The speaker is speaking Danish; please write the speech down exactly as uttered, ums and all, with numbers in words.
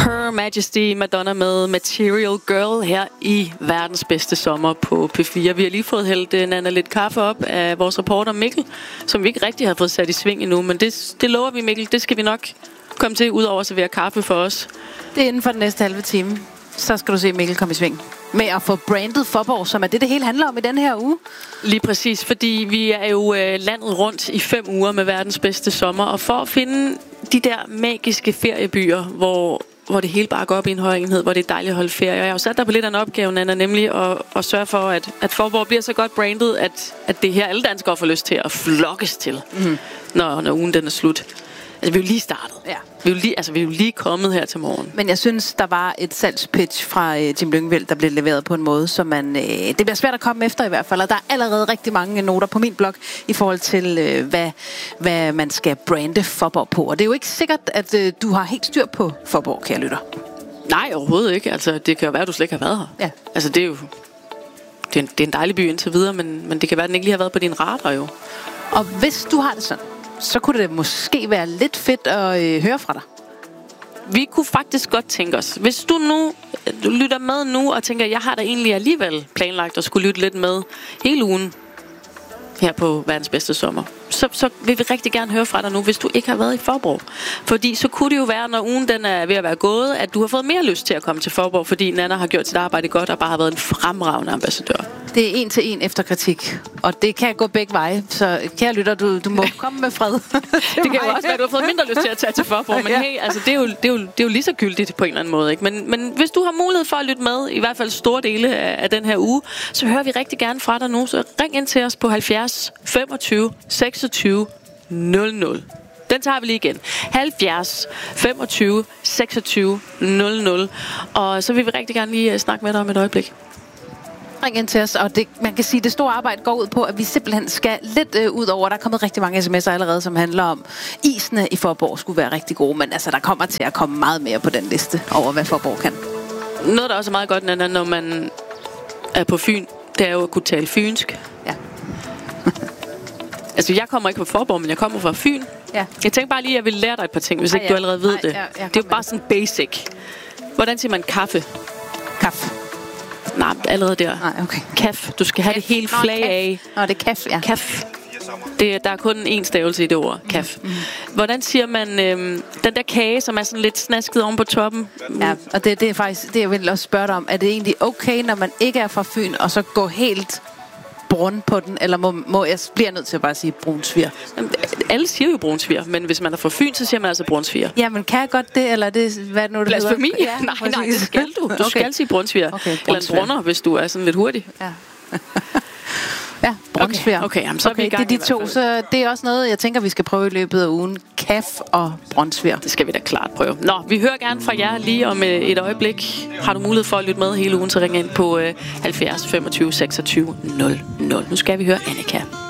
Her Majesty, Madonna med Material Girl her i verdens bedste sommer på P fire. Vi har lige fået hældt Nana lidt kaffe op af vores reporter Mikkel, som vi ikke rigtig har fået sat i sving endnu, men det, det lover vi, Mikkel, det skal vi nok komme til, ud over at servere kaffe for os. Det er inden for den næste halve time. Så skal du se Mikkel komme i sving med at få brandet Faaborg, som er det, det hele handler om i den her uge. Lige præcis, fordi vi er jo øh, landet rundt i fem uger med verdens bedste sommer, og for at finde de der magiske feriebyer, hvor, hvor det hele bare går op i en høj enhed, hvor det er dejligt at holde ferie. Og jeg har jo sat dig på lidt af en opgave, Nana, nemlig at, at sørge for, at, at Faaborg bliver så godt brandet, at, at det her alle danskere får lyst til at flokkes til, mm. når, når ugen den er slut. Altså, vi er jo lige startet. Ja. Vi er jo lige, altså, vi er jo lige kommet her til morgen. Men jeg synes, der var et salgspitch fra øh, Jim Lyngvild, der blev leveret på en måde, så man, øh, det bliver svært at komme efter i hvert fald. Og der er allerede rigtig mange noter på min blog i forhold til, øh, hvad, hvad man skal brande Faaborg på. Og det er jo ikke sikkert, at øh, du har helt styr på Faaborg, kære lytter. Nej, overhovedet ikke. Altså, det kan jo være, at du slet ikke har været her. Ja. Altså, det er jo det er en, det er en dejlig by indtil videre, men, men det kan være, at den ikke lige har været på din radar jo. Og hvis du har det sådan, så kunne det måske være lidt fedt at øh, høre fra dig. Vi kunne faktisk godt tænke os, hvis du nu du lytter med nu og tænker, jeg har da egentlig alligevel planlagt at skulle lytte lidt med hele ugen her på verdens bedste sommer, så, så vil vi rigtig gerne høre fra dig nu, hvis du ikke har været i Faaborg. Fordi så kunne det jo være, når ugen den er ved at være gået, at du har fået mere lyst til at komme til Faaborg, fordi Nana har gjort sit arbejde godt og bare har været en fremragende ambassadør. Det er en til en efter kritik, og det kan gå begge veje. Så kære lytter, du, du må komme med fred. det, det kan jo også være, at du har fået mindre lyst til at tage til Faaborg, men ja. hey, altså, det, er jo, det, er jo, det er jo lige så gyldigt på en eller anden måde. Ikke? Men, men hvis du har mulighed for at lytte med, i hvert fald store dele af, af den her uge, så hører vi rigtig gerne fra dig nu. Så ring ind til os på halvfjerds femogtyve seksogtyve nul nul. Den tager vi lige igen. halvfjerds femogtyve seksogtyve nul nul. Og så vil vi rigtig gerne lige snakke med dig om et øjeblik. Ring ind til os, og det, man kan sige, at det store arbejde går ud på, at vi simpelthen skal lidt øh, ud over. Der er kommet rigtig mange sms'er allerede, som handler om, isene i Faaborg skulle være rigtig gode, men altså, der kommer til at komme meget mere på den liste over, hvad Faaborg kan. Noget, der også er meget godt, Nana, når man er på Fyn, det er jo at kunne tale fynsk. Ja. Altså, jeg kommer ikke fra Faaborg, men jeg kommer fra Fyn. Ja. Jeg tænker bare lige, at jeg vil lære dig et par ting, hvis Ej, ikke ja. du allerede ved Ej, det. Ja, det er jo bare sådan basic. Hvordan siger man kaffe? Kaffe. Nej, allerede der. Nej, okay. Kaf. Du skal have kaf. Det helt flag Nå, af. Nå, det er kaf, ja. Kaf. Det, der er kun én stavelse i det ord. Kaf. Mm. Hvordan siger man øhm, den der kage, som er sådan lidt snasket oven på toppen? Ja, og det, det er faktisk det, jeg vil også spørge dig om. Er det egentlig okay, når man ikke er fra Fyn, og så gå helt brun på den, eller må, må jeg bliver nødt til at bare sige brunsviger? Alle siger jo brunsviger, men hvis man er fra Fyn, så siger man altså brunsviger. Ja, men kan jeg godt det, eller det, hvad nu det Blasfemi? Ja, nej, nej, det skal du. Du okay. skal sige brunsviger. Okay, eller en brunner, hvis du er sådan lidt hurtig. Ja. Ja, brunsviger. Okay, okay, jamen, så okay, er vi i gang. Det er de to, så det er også noget, jeg tænker, vi skal prøve i løbet af ugen. Kaf og brunsviger. Det skal vi da klart prøve. Nå, vi hører gerne fra jer lige om et øjeblik. Har du mulighed for at lytte med hele ugen, så ring ind på halvfjerds femogtyve seksogtyve nul nul. Nu skal vi høre Annika.